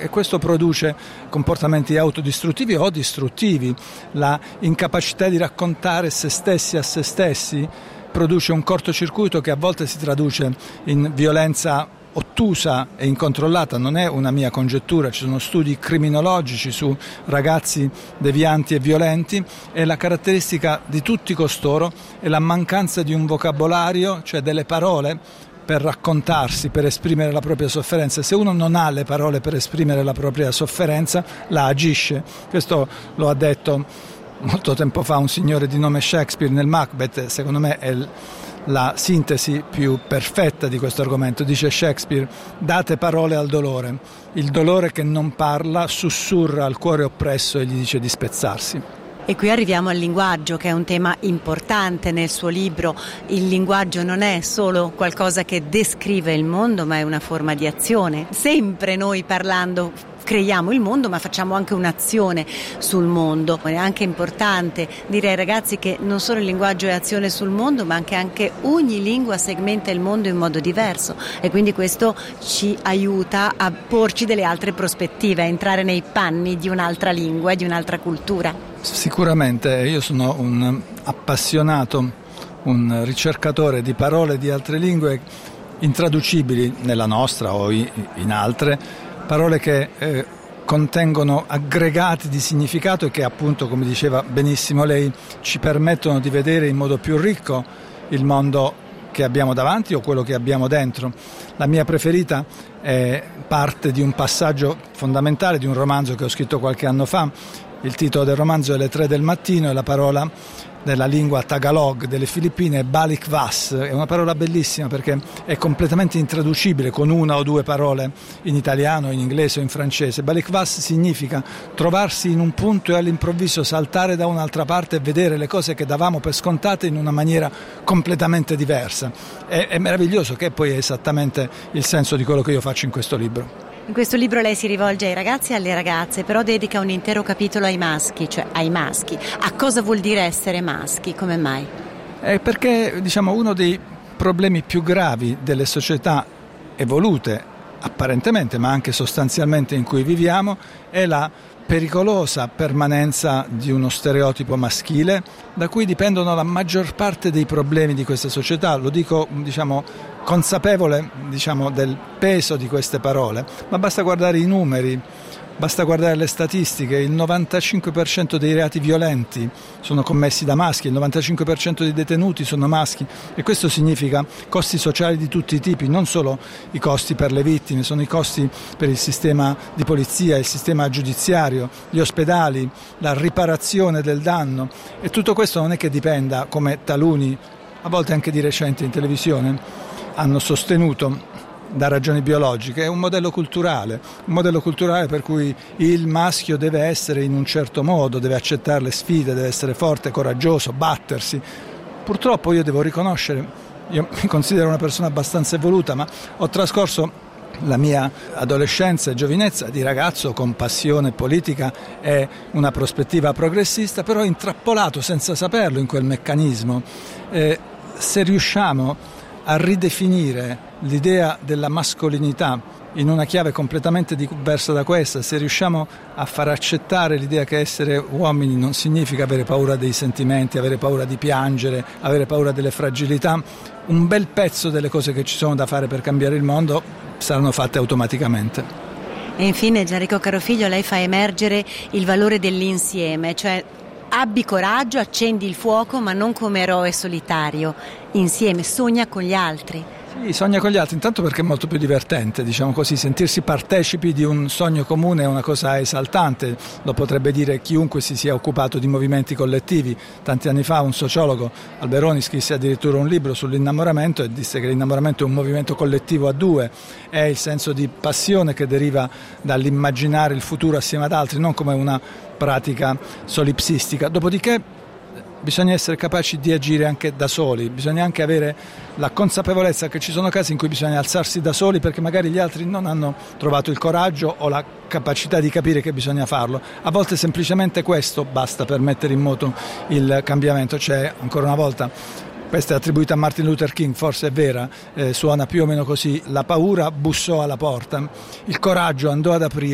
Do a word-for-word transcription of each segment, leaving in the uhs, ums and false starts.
e questo produce comportamenti autodistruttivi o distruttivi. La incapacità di raccontare se stessi a se stessi produce un cortocircuito che a volte si traduce in violenza ottusa e incontrollata. Non è una mia congettura, ci sono studi criminologici su ragazzi devianti e violenti, e la caratteristica di tutti costoro è la mancanza di un vocabolario, cioè delle parole per raccontarsi, per esprimere la propria sofferenza. Se uno non ha le parole per esprimere la propria sofferenza, la agisce. Questo lo ha detto molto tempo fa un signore di nome Shakespeare nel Macbeth. Secondo me è il la sintesi più perfetta di questo argomento. Dice Shakespeare: date parole al dolore, il dolore che non parla sussurra al cuore oppresso e gli dice di spezzarsi. E qui arriviamo al linguaggio, che è un tema importante nel suo libro. Il linguaggio non è solo qualcosa che descrive il mondo, ma è una forma di azione. Sempre noi parlando creiamo il mondo, ma facciamo anche un'azione sul mondo. È anche importante dire ai ragazzi che non solo il linguaggio è azione sul mondo, ma anche, anche ogni lingua segmenta il mondo in modo diverso, e quindi questo ci aiuta a porci delle altre prospettive, a entrare nei panni di un'altra lingua e di un'altra cultura. Sicuramente, io sono un appassionato, un ricercatore di parole di altre lingue intraducibili nella nostra o in altre, parole che eh, contengono aggregati di significato e che, appunto, come diceva benissimo lei, ci permettono di vedere in modo più ricco il mondo che abbiamo davanti o quello che abbiamo dentro. La mia preferita è parte di un passaggio fondamentale di un romanzo che ho scritto qualche anno fa. Il titolo del romanzo è Le tre del mattino e la parola della lingua Tagalog delle Filippine è Balikwas. È una parola bellissima perché è completamente intraducibile con una o due parole in italiano, in inglese o in francese. Balikwas significa trovarsi in un punto e all'improvviso saltare da un'altra parte e vedere le cose che davamo per scontate in una maniera completamente diversa. È, è meraviglioso, che poi è esattamente il senso di quello che io faccio in questo libro. In questo libro lei si rivolge ai ragazzi e alle ragazze, però dedica un intero capitolo ai maschi, cioè ai maschi. A cosa vuol dire essere maschi? Come mai? È perché, diciamo, uno dei problemi più gravi delle società evolute, apparentemente, ma anche sostanzialmente, in cui viviamo, è la pericolosa permanenza di uno stereotipo maschile da cui dipendono la maggior parte dei problemi di questa società. Lo dico, diciamo, consapevole, diciamo, del peso di queste parole, ma basta guardare i numeri, basta guardare le statistiche. Il novantacinque per cento dei reati violenti sono commessi da maschi, il novantacinque per cento dei detenuti sono maschi, e questo significa costi sociali di tutti i tipi, non solo i costi per le vittime, sono i costi per il sistema di polizia, il sistema giudiziario, gli ospedali, la riparazione del danno, e tutto questo non è che dipenda, come taluni, a volte anche di recente in televisione, hanno sostenuto, da ragioni biologiche. È un modello culturale, un modello culturale per cui il maschio deve essere in un certo modo, deve accettare le sfide, deve essere forte, coraggioso, battersi. Purtroppo io devo riconoscere, io mi considero una persona abbastanza evoluta, ma ho trascorso la mia adolescenza e giovinezza di ragazzo con passione politica e una prospettiva progressista, però intrappolato senza saperlo in quel meccanismo. Eh, se riusciamo a ridefinire l'idea della mascolinità in una chiave completamente diversa da questa, se riusciamo a far accettare l'idea che essere uomini non significa avere paura dei sentimenti, avere paura di piangere, avere paura delle fragilità, un bel pezzo delle cose che ci sono da fare per cambiare il mondo saranno fatte automaticamente. E infine, Gianrico Carofiglio, lei fa emergere il valore dell'insieme, cioè abbi coraggio, accendi il fuoco, ma non come eroe solitario, insieme, sogna con gli altri. Sì, sogna con gli altri, intanto perché è molto più divertente, diciamo così, sentirsi partecipi di un sogno comune è una cosa esaltante, lo potrebbe dire chiunque si sia occupato di movimenti collettivi. Tanti anni fa un sociologo, Alberoni, scrisse addirittura un libro sull'innamoramento e disse che l'innamoramento è un movimento collettivo a due, è il senso di passione che deriva dall'immaginare il futuro assieme ad altri, non come una pratica solipsistica. Dopodiché bisogna essere capaci di agire anche da soli, bisogna anche avere la consapevolezza che ci sono casi in cui bisogna alzarsi da soli perché magari gli altri non hanno trovato il coraggio o la capacità di capire che bisogna farlo. A volte semplicemente questo basta per mettere in moto il cambiamento. C'è, ancora una volta, questa è attribuita a Martin Luther King, forse è vera, eh, suona più o meno così: la paura bussò alla porta, il coraggio andò ad aprire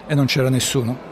e non c'era nessuno.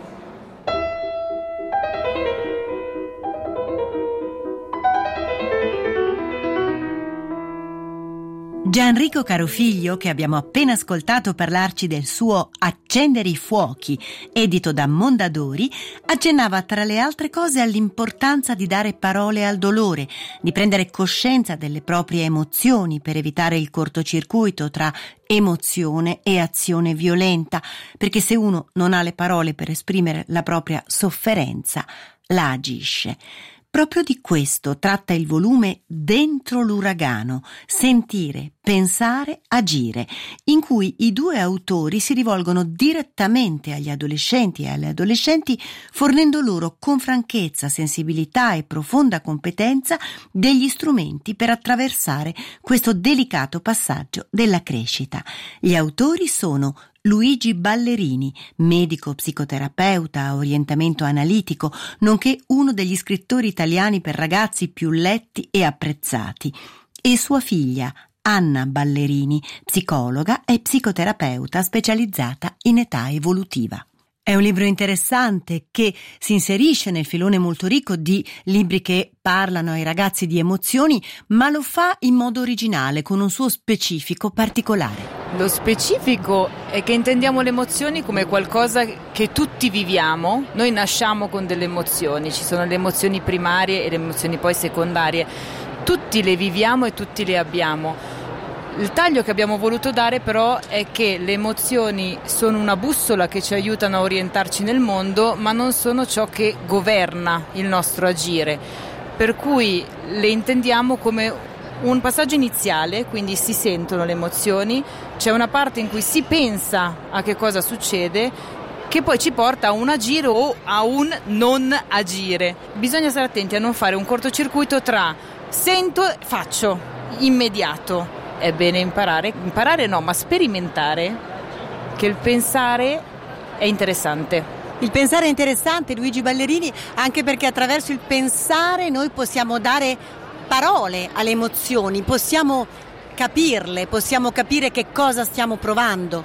Gianrico Carofiglio, che abbiamo appena ascoltato parlarci del suo Accendere i fuochi, edito da Mondadori, accennava tra le altre cose all'importanza di dare parole al dolore, di prendere coscienza delle proprie emozioni per evitare il cortocircuito tra emozione e azione violenta, perché se uno non ha le parole per esprimere la propria sofferenza, la agisce. Proprio di questo tratta il volume Dentro l'uragano, sentire, pensare, agire, in cui i due autori si rivolgono direttamente agli adolescenti e alle adolescenti, fornendo loro con franchezza, sensibilità e profonda competenza degli strumenti per attraversare questo delicato passaggio della crescita. Gli autori sono Luigi Ballerini, medico psicoterapeuta a orientamento analitico, nonché uno degli scrittori italiani per ragazzi più letti e apprezzati, e sua figlia Anna Ballerini, psicologa e psicoterapeuta specializzata in età evolutiva. È un libro interessante che si inserisce nel filone molto ricco di libri che parlano ai ragazzi di emozioni, ma lo fa in modo originale, con un suo specifico particolare. Lo specifico è che intendiamo le emozioni come qualcosa che tutti viviamo. Noi nasciamo con delle emozioni, ci sono le emozioni primarie e le emozioni poi secondarie. Tutti le viviamo e tutti le abbiamo. Il taglio che abbiamo voluto dare però è che le emozioni sono una bussola che ci aiutano a orientarci nel mondo, ma non sono ciò che governa il nostro agire. Per cui le intendiamo come un passaggio iniziale, quindi si sentono le emozioni, c'è una parte in cui si pensa a che cosa succede, che poi ci porta a un agire o a un non agire. Bisogna stare attenti a non fare un cortocircuito tra sento e faccio, immediato. È bene imparare, imparare no, ma sperimentare che il pensare è interessante. Il pensare è interessante, Luigi Ballerini, anche perché attraverso il pensare noi possiamo dare parole alle emozioni, possiamo capirle, possiamo capire che cosa stiamo provando.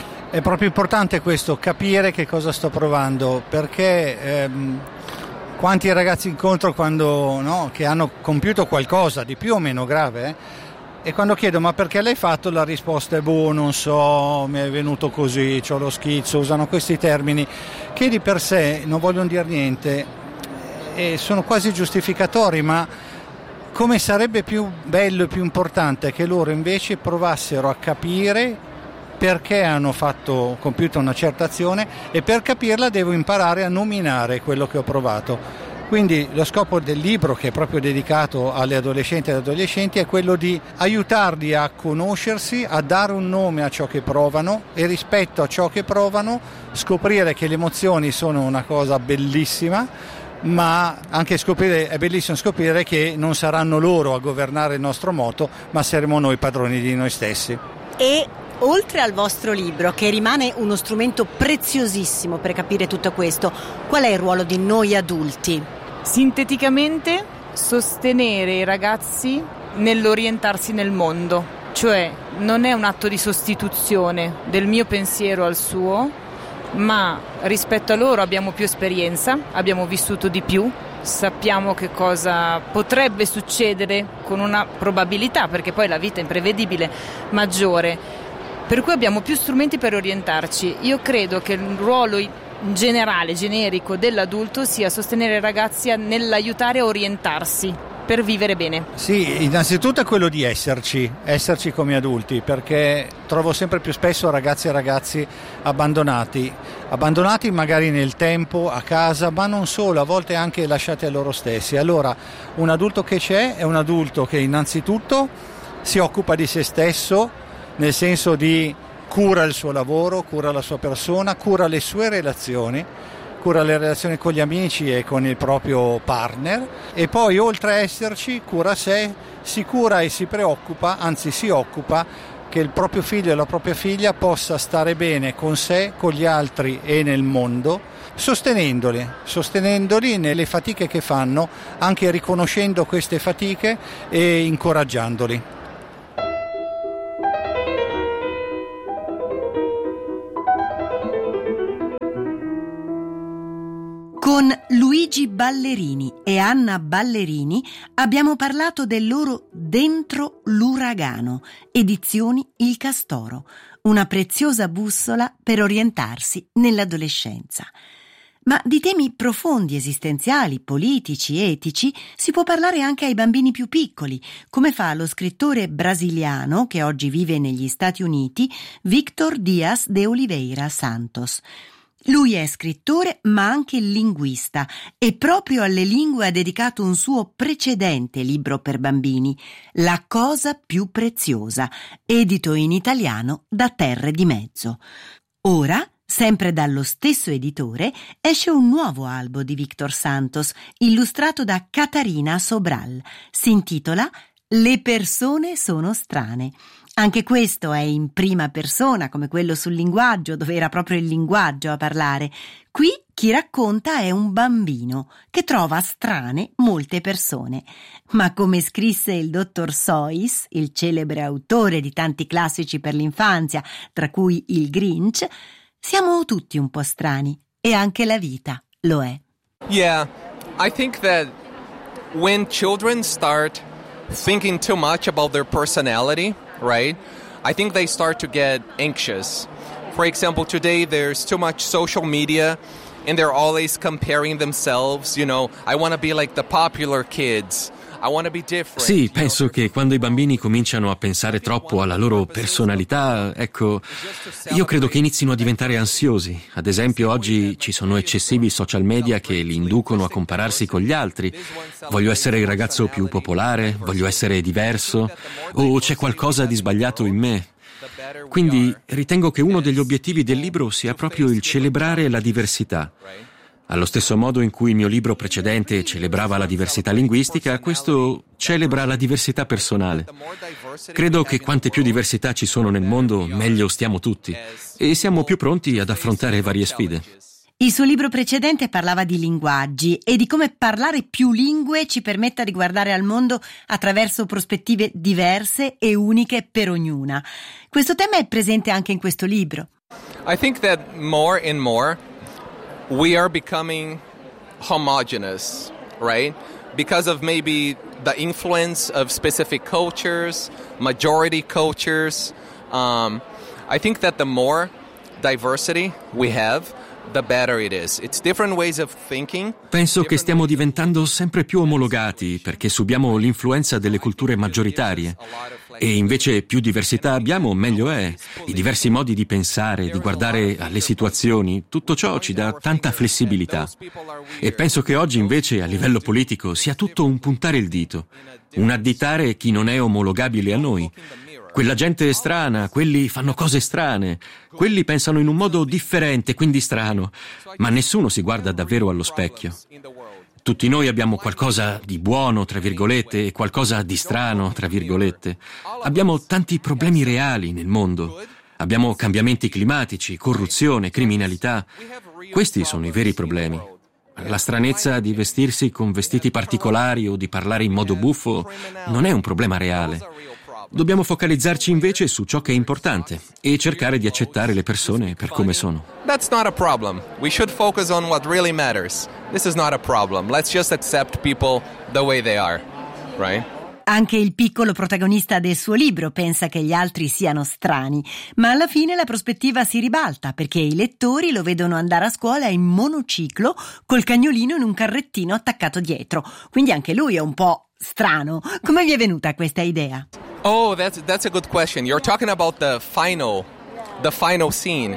È proprio importante questo, capire che cosa sto provando, perché ehm, quanti ragazzi incontro quando, no, che hanno compiuto qualcosa di più o meno grave, eh? E quando chiedo ma perché l'hai fatto, la risposta è boh, non so, mi è venuto così, c'ho lo schizzo, usano questi termini che di per sé non vogliono dire niente e sono quasi giustificatori, ma come sarebbe più bello e più importante che loro invece provassero a capire perché hanno fatto, compiuto una certa azione, e per capirla devo imparare a nominare quello che ho provato. Quindi lo scopo del libro, che è proprio dedicato alle adolescenti e agli adolescenti, è quello di aiutarli a conoscersi, a dare un nome a ciò che provano e rispetto a ciò che provano scoprire che le emozioni sono una cosa bellissima, ma anche scoprire, è bellissimo scoprire che non saranno loro a governare il nostro moto, ma saremo noi padroni di noi stessi. E oltre al vostro libro, che rimane uno strumento preziosissimo per capire tutto questo, qual è il ruolo di noi adulti? Sinteticamente, sostenere i ragazzi nell'orientarsi nel mondo, cioè non è un atto di sostituzione del mio pensiero al suo, ma rispetto a loro abbiamo più esperienza, abbiamo vissuto di più, sappiamo che cosa potrebbe succedere con una probabilità, perché poi la vita è imprevedibile, maggiore, per cui abbiamo più strumenti per orientarci. Io credo che il ruolo generale, generico dell'adulto sia sostenere i ragazzi nell'aiutare a orientarsi per vivere bene. Sì, innanzitutto è quello di esserci, esserci come adulti, perché trovo sempre più spesso ragazzi e ragazzi abbandonati, abbandonati magari nel tempo, a casa, ma non solo, a volte anche lasciati a loro stessi. Allora, un adulto che c'è è un adulto che innanzitutto si occupa di se stesso, nel senso di cura il suo lavoro, cura la sua persona, cura le sue relazioni, cura le relazioni con gli amici e con il proprio partner, e poi oltre a esserci cura sé, si cura e si preoccupa, anzi si occupa che il proprio figlio e la propria figlia possa stare bene con sé, con gli altri e nel mondo, sostenendoli, sostenendoli nelle fatiche che fanno, anche riconoscendo queste fatiche e incoraggiandoli. Con Luigi Ballerini e Anna Ballerini abbiamo parlato del loro Dentro l'uragano, edizioni Il Castoro, una preziosa bussola per orientarsi nell'adolescenza. Ma di temi profondi, esistenziali, politici, etici si può parlare anche ai bambini più piccoli, come fa lo scrittore brasiliano che oggi vive negli Stati Uniti, Victor Dias de Oliveira Santos. Lui è scrittore ma anche linguista e proprio alle lingue ha dedicato un suo precedente libro per bambini, La cosa più preziosa, edito in italiano da Terre di Mezzo. Ora, sempre dallo stesso editore, esce un nuovo albo di Victor Santos, illustrato da Catarina Sobral. Si intitola Le persone sono strane. Anche questo è in prima persona, come quello sul linguaggio, dove era proprio il linguaggio a parlare. Qui chi racconta è un bambino che trova strane molte persone. Ma come scrisse il dottor Seuss, il celebre autore di tanti classici per l'infanzia, tra cui Il Grinch, siamo tutti un po' strani e anche la vita lo è. Yeah, I think that when children start thinking too much about their personality, right? I think they start to get anxious. For example, today there's too much social media and they're always comparing themselves, you know, I want to be like the popular kids. I want to be different. Sì, penso che quando i bambini cominciano a pensare troppo alla loro personalità, ecco, io credo che inizino a diventare ansiosi. Ad esempio, oggi ci sono eccessivi social media che li inducono a compararsi con gli altri. Voglio essere il ragazzo più popolare, voglio essere diverso, o c'è qualcosa di sbagliato in me. Quindi ritengo che uno degli obiettivi del libro sia proprio il celebrare la diversità. Allo stesso modo in cui il mio libro precedente celebrava la diversità linguistica, questo celebra la diversità personale. Credo che quante più diversità ci sono nel mondo, meglio stiamo tutti e siamo più pronti ad affrontare varie sfide. Il suo libro precedente parlava di linguaggi e di come parlare più lingue ci permetta di guardare al mondo attraverso prospettive diverse e uniche per ognuna. Questo tema è presente anche in questo libro. I think that more and more we are becoming homogenous, right? Because of maybe the influence of specific cultures, majority cultures. Um, I think that the more diversity we have, the better it is. It's different ways of thinking. Penso che stiamo diventando sempre più omologati perché subiamo l'influenza delle culture maggioritarie. E invece più diversità abbiamo, meglio è. I diversi modi di pensare, di guardare alle situazioni, tutto ciò ci dà tanta flessibilità. E penso che oggi invece a livello politico sia tutto un puntare il dito, un additare chi non è omologabile a noi. Quella gente è strana, quelli fanno cose strane, quelli pensano in un modo differente, quindi strano, ma nessuno si guarda davvero allo specchio. Tutti noi abbiamo qualcosa di buono, tra virgolette, e qualcosa di strano, tra virgolette. Abbiamo tanti problemi reali nel mondo. Abbiamo cambiamenti climatici, corruzione, criminalità. Questi sono i veri problemi. La stranezza di vestirsi con vestiti particolari o di parlare in modo buffo non è un problema reale. Dobbiamo focalizzarci invece su ciò che è importante e cercare di accettare le persone per come sono. That's not a problem. We should focus on what really matters. This is not a problem. Let's just accept people the way they are, right? Anche il piccolo protagonista del suo libro pensa che gli altri siano strani, ma alla fine la prospettiva si ribalta perché i lettori lo vedono andare a scuola in monociclo col cagnolino in un carrettino attaccato dietro. Quindi anche lui è un po' strano. Come vi è venuta questa idea? Oh, that's that's a good question. You're talking about the final, the final scene.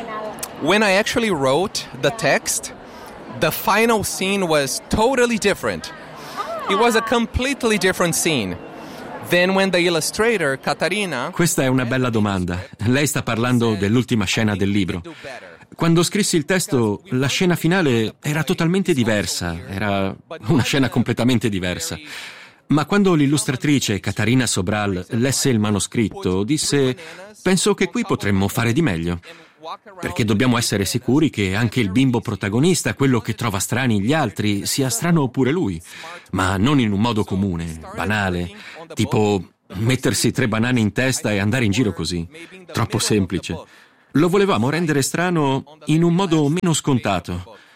When I actually wrote the text, the final scene was totally different. It was a completely different scene. Then when the illustrator, Catarina... Questa è una bella domanda. Lei sta parlando dell'ultima scena del libro. Quando scrissi il testo, la scena finale era totalmente diversa. Era una scena completamente diversa. Ma quando l'illustratrice Catarina Sobral lesse il manoscritto, disse: penso che qui potremmo fare di meglio. Perché dobbiamo essere sicuri che anche il bimbo protagonista, quello che trova strani gli altri, sia strano pure lui. Ma non in un modo comune, banale, tipo mettersi tre banane in testa e andare in giro così. Troppo semplice. Lo volevamo rendere strano in un modo meno scontato.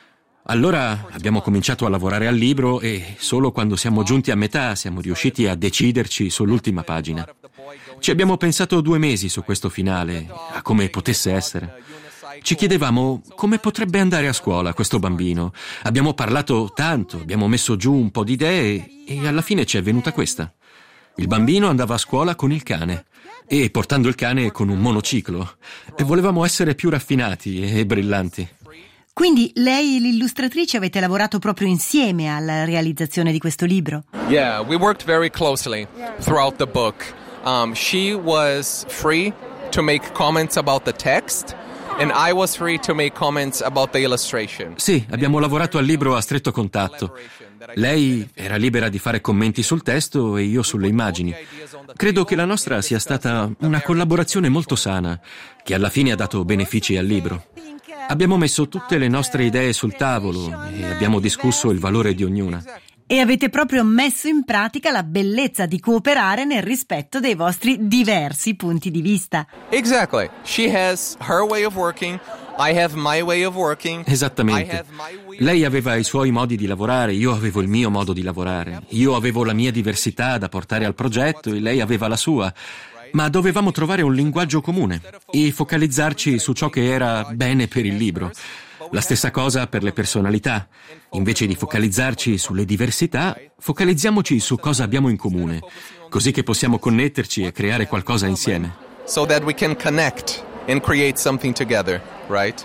Allora abbiamo cominciato a lavorare al libro e solo quando siamo giunti a metà siamo riusciti a deciderci sull'ultima pagina. Ci abbiamo pensato due mesi su questo finale, a come potesse essere. Ci chiedevamo come potrebbe andare a scuola questo bambino. Abbiamo parlato tanto, abbiamo messo giù un po' di idee e alla fine ci è venuta questa. Il bambino andava a scuola con il cane e portando il cane con un monociclo. E volevamo essere più raffinati e brillanti. Quindi lei e l'illustratrice avete lavorato proprio insieme alla realizzazione di questo libro? Yeah, we worked very closely throughout the book. Um, she was free to make comments about the text. And I was free to make comments about the illustration. Sì, abbiamo lavorato al libro a stretto contatto. Lei era libera di fare commenti sul testo e io sulle immagini. Credo che la nostra sia stata una collaborazione molto sana, che alla fine ha dato benefici al libro. Abbiamo messo tutte le nostre idee sul tavolo e abbiamo discusso il valore di ognuna. E avete proprio messo in pratica la bellezza di cooperare nel rispetto dei vostri diversi punti di vista. Exactly. She has her way of working, I have my way of working. Esattamente. Lei aveva i suoi modi di lavorare, io avevo il mio modo di lavorare. Io avevo la mia diversità da portare al progetto e lei aveva la sua. Ma dovevamo trovare un linguaggio comune e focalizzarci su ciò che era bene per il libro. La stessa cosa per le personalità. Invece di focalizzarci sulle diversità, focalizziamoci su cosa abbiamo in comune, così che possiamo connetterci e creare qualcosa insieme. So that we can connect and create something together, right?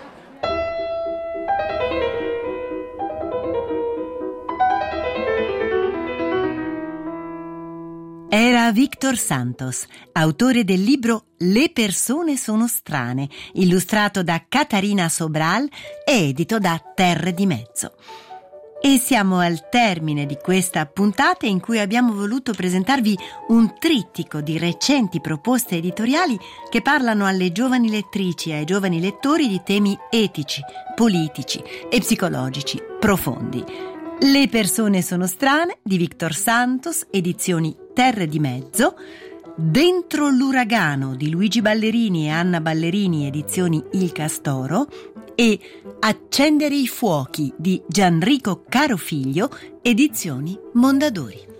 Era Víctor Santos, autore del libro Le persone sono strane, illustrato da Catarina Sobral e edito da Terre di Mezzo. E siamo al termine di questa puntata in cui abbiamo voluto presentarvi un trittico di recenti proposte editoriali che parlano alle giovani lettrici e ai giovani lettori di temi etici, politici e psicologici profondi. Le persone sono strane di Víctor Santos, edizioni Terre di Mezzo, Dentro l'uragano di Luigi Ballerini e Anna Ballerini, edizioni Il Castoro, e Accendere i fuochi di Gianrico Carofiglio, edizioni Mondadori.